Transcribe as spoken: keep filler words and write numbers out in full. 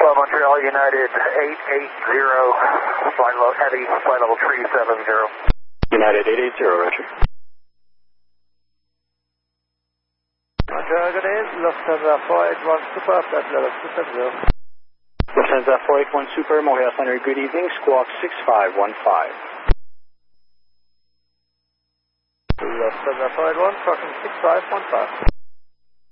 Hello, Montreal, United eight eight zero, flight level heavy, flight level three seven zero. United eight eight zero, Roger. Roger, good day, Lufthansa four eight one Super, flight level two seven zero. Lufthansa four eight one Super, Montreal Center, good evening, squawk six five one five. Lufthansa four eight one, tracking six five one five.